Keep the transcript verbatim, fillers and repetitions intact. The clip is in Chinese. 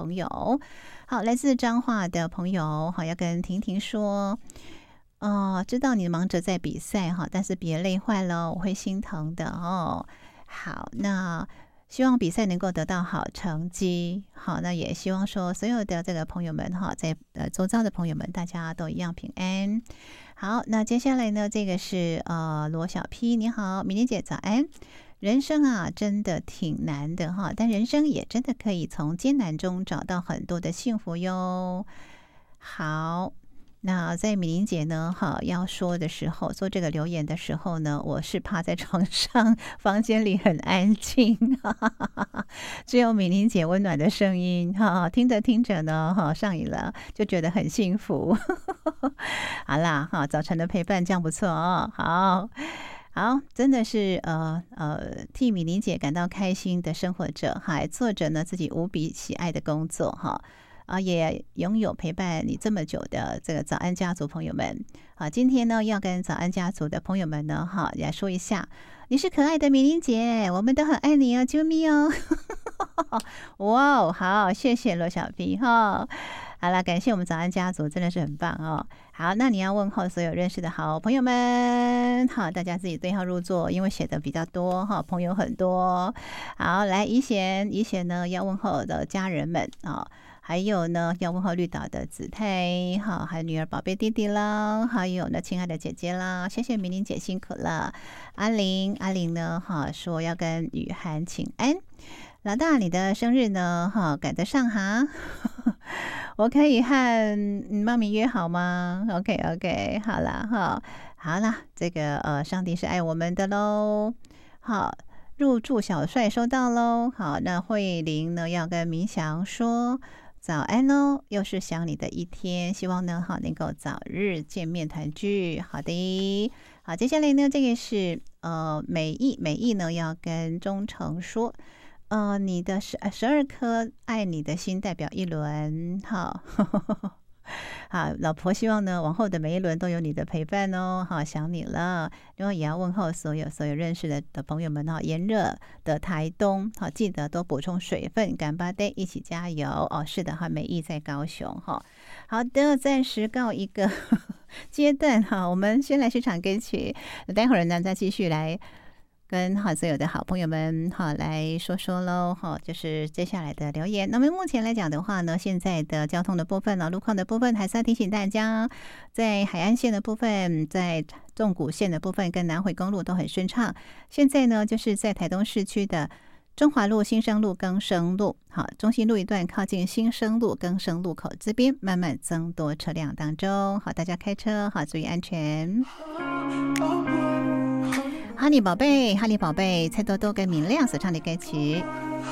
朋友。好，来自彰化的朋友，好，要跟婷婷说，哦，知道你忙着在比赛哈，但是别累坏了，我会心疼的哦。好，那希望比赛能够得到好成绩。好，那也希望说所有的这个朋友们哈，在呃周遭的朋友们，大家都一样平安。好，那接下来呢，这个是呃罗小 P， 你好，米妮姐早安。人生啊，真的挺难的哈，但人生也真的可以从艰难中找到很多的幸福哟。好。那在米玲姐呢，哈，要说的时候，做这个留言的时候呢，我是趴在床上，房间里很安静，哈哈哈哈，只有米玲姐温暖的声音，哈，听着听着呢，哈，上瘾了，就觉得很幸福。好啦，哈，早晨的陪伴这样不错哦，好。好，真的是呃呃，替米玲姐感到开心的生活着，还做着呢自己无比喜爱的工作，哈。啊，也拥有陪伴你这么久的这个早安家族朋友们。好，今天呢要跟早安家族的朋友们呢，哈，来说一下，你是可爱的米玲姐，我们都很爱你哦，啾咪哦。哇哦，好，谢谢罗小 P 哈。好了，感谢我们早安家族，真的是很棒哦。好，那你要问候所有认识的好朋友们，好，大家自己对号入座，因为写的比较多哈，朋友很多。好，来怡贤，怡贤呢要问候的家人们啊。还有呢，要问候绿岛的子泰，好，还有女儿宝贝弟弟啦，还有呢，亲爱的姐姐啦，谢谢明玲姐辛苦了。阿玲，阿玲呢，哈，说要跟雨涵请安。老大，你的生日呢，哈，赶得上哈？我可以和妈咪约好吗 ？OK OK， 好啦，哈，好啦，这个呃，上帝是爱我们的喽，好。入住小帅收到喽，好，那慧玲呢要跟明祥说早安哦，又是想你的一天，希望呢好能够早日见面团聚。好的，好，接下来呢这个是呃美意，美意呢要跟忠诚说，呃你的十十二颗爱你的心代表一轮，好。好，老婆希望呢，往后的每一轮都有你的陪伴哦。好，想你了。另外也要问候所有所有认识的的朋友们哈，炎热的台东，好，记得多补充水分，干巴爹一起加油哦。是的哈，美意在高雄哈。好的，暂时告一个阶段哈，我们先来市场歌曲，待会儿呢再继续来。跟好所有的好朋友们好来说说喽，好，就是接下来的留言。那么目前来讲的话呢，现在的交通的部分呢，路况的部分还是要提醒大家，在海岸线的部分，在纵谷线的部分跟南回公路都很顺畅。现在呢，就是在台东市区的中华路、新生路、更生路，好，中心路一段靠近新生路、更生路口这边慢慢增多车辆当中，好，大家开车好注意安全。哈利宝贝，哈利宝贝，蔡多多跟明亮所唱的歌曲。